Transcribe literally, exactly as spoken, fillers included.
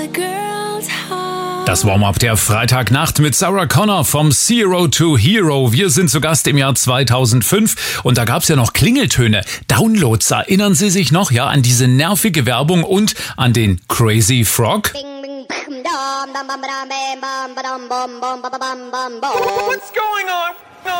Das Warm-up der Freitagnacht mit Sarah Connor vom Zero to Hero. Wir sind zu Gast im Jahr zweitausendfünf und da gab's ja noch Klingeltöne, Downloads. Erinnern Sie sich noch, ja, an diese nervige Werbung und an den Crazy Frog? What's going on?